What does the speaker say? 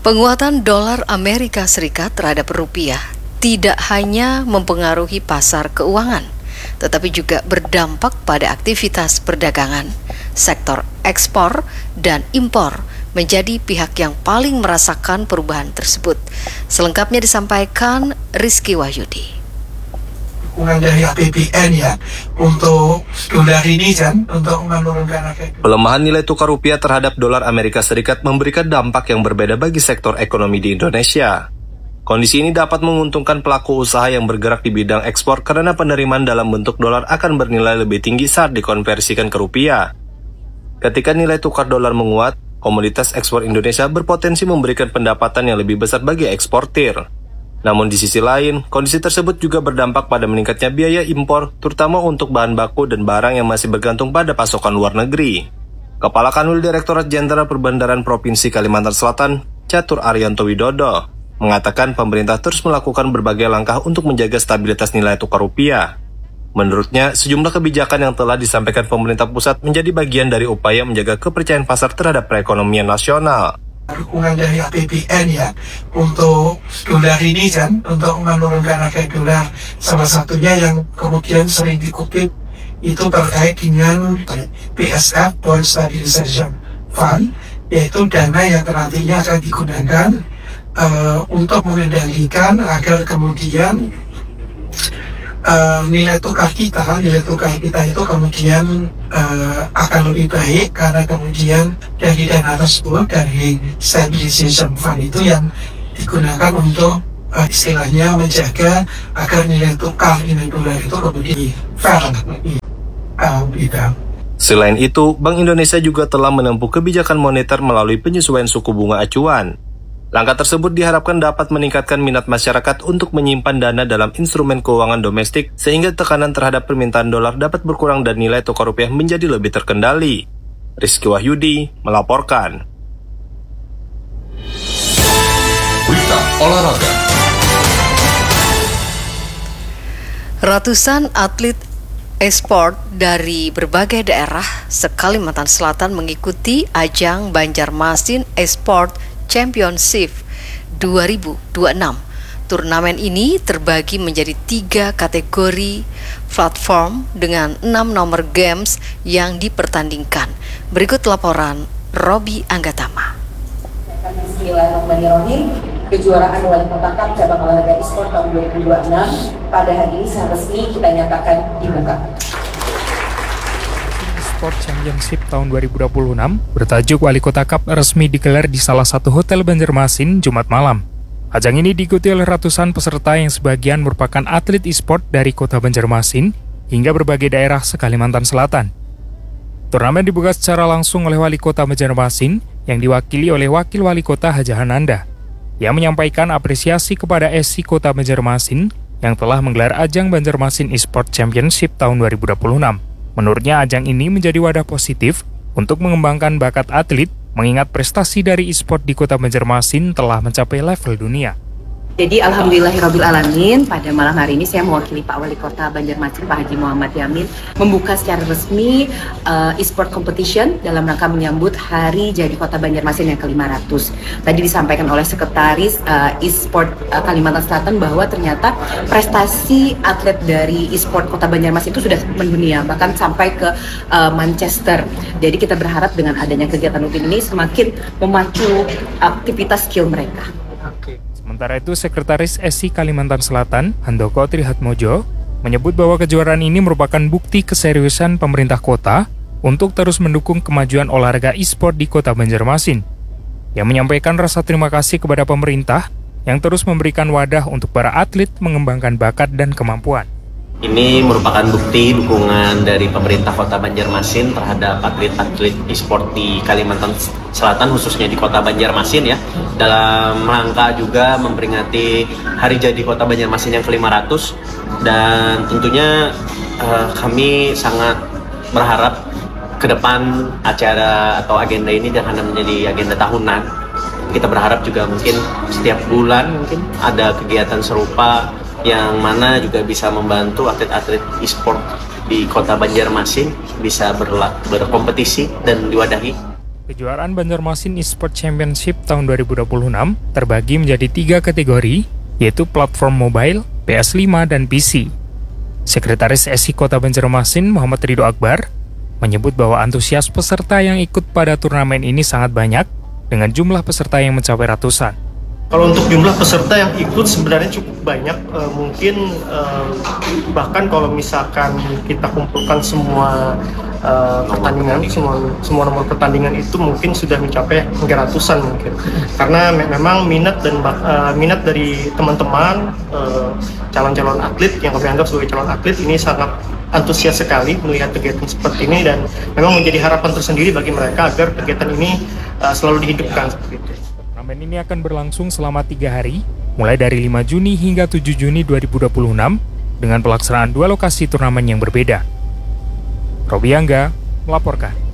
Penguatan dolar Amerika Serikat terhadap rupiah tidak hanya mempengaruhi pasar keuangan, tetapi juga berdampak pada aktivitas perdagangan. Sektor ekspor dan impor menjadi pihak yang paling merasakan perubahan tersebut. Selengkapnya disampaikan Rizky Wahyudi. Dukungan dari APBN ya untuk dolar ini kan untuk menurunkan harga. Pelemahan nilai tukar rupiah terhadap dolar Amerika Serikat memberikan dampak yang berbeda bagi sektor ekonomi di Indonesia. Kondisi ini dapat menguntungkan pelaku usaha yang bergerak di bidang ekspor karena penerimaan dalam bentuk dolar akan bernilai lebih tinggi saat dikonversikan ke rupiah. Ketika nilai tukar dolar menguat, komoditas ekspor Indonesia berpotensi memberikan pendapatan yang lebih besar bagi eksportir. Namun di sisi lain, kondisi tersebut juga berdampak pada meningkatnya biaya impor, terutama untuk bahan baku dan barang yang masih bergantung pada pasokan luar negeri. Kepala Kanwil Direktorat Jenderal Perbandaran Provinsi Kalimantan Selatan, Catur Arianto Widodo, mengatakan pemerintah terus melakukan berbagai langkah untuk menjaga stabilitas nilai tukar rupiah. Menurutnya, sejumlah kebijakan yang telah disampaikan pemerintah pusat menjadi bagian dari upaya menjaga kepercayaan pasar terhadap perekonomian nasional. Dukungan dari APBN ya untuk dolar ini kan untuk menurunkan harga dolar, salah satunya yang kemudian sering dikutip itu terkait dengan BSF Bond Stabilization Fund, yaitu dana yang nantinya akan digunakan untuk mengendalikan agar kemudian nilai tukar kita itu kemudian akan lebih baik karena kemudian dari dana tersebut, dari stabilization fund itu yang digunakan untuk istilahnya menjaga agar nilai tukar dolar itu kemudian fair. Selain itu, Bank Indonesia juga telah menempuh kebijakan moneter melalui penyesuaian suku bunga acuan. Langkah tersebut diharapkan dapat meningkatkan minat masyarakat untuk menyimpan dana dalam instrumen keuangan domestik sehingga tekanan terhadap permintaan dolar dapat berkurang dan nilai tukar rupiah menjadi lebih terkendali. Rizky Wahyudi melaporkan. Berita olahraga. Ratusan atlet e-sport dari berbagai daerah se-Kalimantan Selatan mengikuti ajang Banjarmasin e-sport Championship 2026. Turnamen ini terbagi menjadi 3 kategori platform dengan 6 nomor games yang dipertandingkan. Berikut laporan Robi Anggatama. Bismillahirrahmanirrahim. Kejuaraan Wali Kota Cup cabang olahraga e-sport tahun 2026 pada hari ini secara resmi kita nyatakan dibuka. Sport Championship tahun 2026 bertajuk Wali Kota Cup resmi digelar di salah satu hotel Banjarmasin Jumat malam. Ajang ini diikuti oleh ratusan peserta yang sebagian merupakan atlet e-sport dari kota Banjarmasin hingga berbagai daerah se-Kalimantan Selatan. Turnamen dibuka secara langsung oleh Wali Kota Banjarmasin yang diwakili oleh Wakil Wali Kota Haja Hananda yang menyampaikan apresiasi kepada SI Kota Banjarmasin yang telah menggelar ajang Banjarmasin e-sport Championship tahun 2026. Menurutnya, ajang ini menjadi wadah positif untuk mengembangkan bakat atlet, mengingat prestasi dari e-sport di kota Banjarmasin telah mencapai level dunia. Jadi alhamdulillahirrabbilalamin, pada malam hari ini saya mewakili Pak Wali Kota Banjarmasin Pak Haji Muhammad Yamin membuka secara resmi e-sport competition dalam rangka menyambut Hari Jadi Kota Banjarmasin yang ke-500. Tadi disampaikan oleh Sekretaris e-sport Kalimantan Selatan bahwa ternyata prestasi atlet dari e-sport Kota Banjarmasin itu sudah mendunia, bahkan sampai ke Manchester. Jadi kita berharap dengan adanya kegiatan rutin ini semakin memacu aktivitas skill mereka. Sementara itu, Sekretaris SI Kalimantan Selatan, Handoko Trihatmojo, menyebut bahwa kejuaraan ini merupakan bukti keseriusan pemerintah kota untuk terus mendukung kemajuan olahraga e-sport di kota Banjarmasin. Yang menyampaikan rasa terima kasih kepada pemerintah yang terus memberikan wadah untuk para atlet mengembangkan bakat dan kemampuan. Ini merupakan bukti dukungan dari pemerintah kota Banjarmasin terhadap atlet-atlet e-sport di Kalimantan Selatan, khususnya di kota Banjarmasin ya, dalam rangka juga memperingati Hari Jadi Kota Banjarmasin yang ke-500. Dan tentunya kami sangat berharap ke depan acara atau agenda ini jangan hanya menjadi agenda tahunan. Kita berharap juga mungkin setiap bulan mungkin ada kegiatan serupa yang mana juga bisa membantu atlet-atlet e-sport di kota Banjarmasin bisa berkompetisi dan diwadahi. Kejuaraan Banjarmasin Esport Championship tahun 2026 terbagi menjadi 3 kategori, yaitu platform mobile, PS5, dan PC. Sekretaris SI Kota Banjarmasin, Muhammad Ridho Akbar, menyebut bahwa antusias peserta yang ikut pada turnamen ini sangat banyak, dengan jumlah peserta yang mencapai ratusan. Kalau untuk jumlah peserta yang ikut sebenarnya cukup banyak, mungkin bahkan kalau misalkan kita kumpulkan semua pertandingan, semua nomor pertandingan itu mungkin sudah mencapai hingga ratusan mungkin. Karena memang minat dari teman-teman calon-calon atlet yang kami anggap sebagai calon atlet ini sangat antusias sekali melihat kegiatan seperti ini, dan memang menjadi harapan tersendiri bagi mereka agar kegiatan ini selalu dihidupkan seperti itu. Turnamen ini akan berlangsung selama 3 hari, mulai dari 5 Juni hingga 7 Juni 2026, dengan pelaksanaan 2 lokasi turnamen yang berbeda. Robi Angga melaporkan.